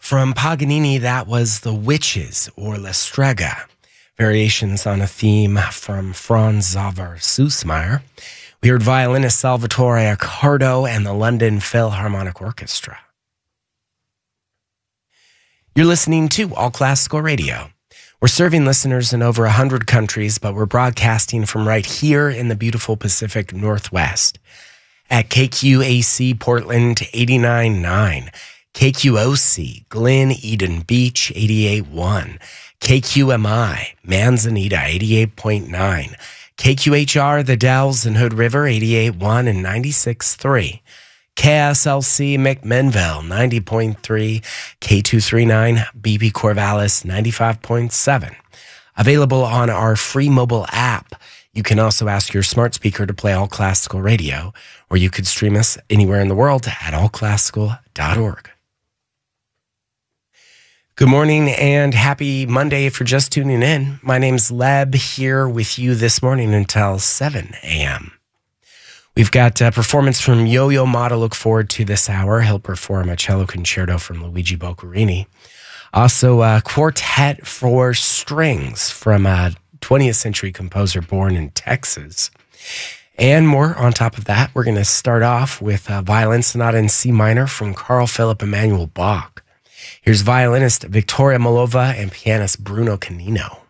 From Paganini, that was The Witches, or La Strega, variations on a theme from Franz Xaver Süssmayr. We heard violinist Salvatore Accardo and the London Philharmonic Orchestra. You're listening to All Classical Radio. We're serving listeners in over 100 countries, but we're broadcasting from right here in the beautiful Pacific Northwest at KQAC Portland 89.9, KQOC Glen Eden Beach 88.1, KQMI Manzanita 88.9, KQHR The Dells and Hood River 88.1 and 96.3, KSLC McMinnville 90.3, K239 BP Corvallis 95.7. Available on our free mobile app. You can also ask your smart speaker to play All Classical Radio, or you could stream us anywhere in the world at allclassical.org. Good morning and happy Monday if you're just tuning in. My name's Leb here with you this morning until 7 a.m. We've got a performance from Yo-Yo Ma to look forward to this hour. He'll perform a cello concerto from Luigi Boccherini. Also, a quartet for strings from a 20th century composer born in Texas. And more on top of that, we're going to start off with a violin sonata in C minor from Carl Philipp Emanuel Bach. Here's violinist Victoria Molova and pianist Bruno Canino.